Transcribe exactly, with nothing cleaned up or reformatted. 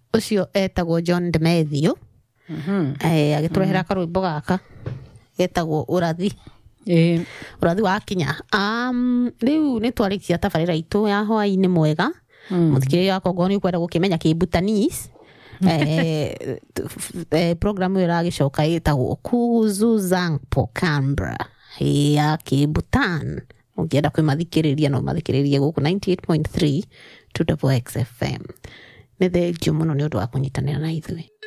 ucio etagwo John Demethio mhm eh agiturehera karwimbo gaka getagwo Urathi eh Urathi wa kinya um riu ni twarikia tabarira itu ya hwaini mwega muthikiriria wako ngoni ukwenda gukimenya Kibutanese eh eh program ira gicoka itagwo Kuzuzangpo Canberra ya Kibutan ungienda kwimathikiriria no mathikiririe guku ninety-eight point three to X F M. Nĩ thengiũ mũno nĩ ũndũ wa kũnyitanĩra na ithuĩ.